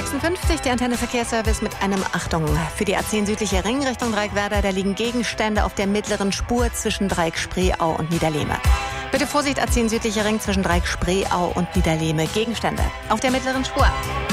8:56 der Antenne Verkehrsservice mit einem Achtung. Für die A10 südliche Ring Richtung Dreieckwerder, da liegen Gegenstände auf der mittleren Spur zwischen Dreieck Spreeau und Niederlehme. Bitte Vorsicht, A10 südliche Ring zwischen Dreieck Spreeau und Niederlehme. Gegenstände auf der mittleren Spur.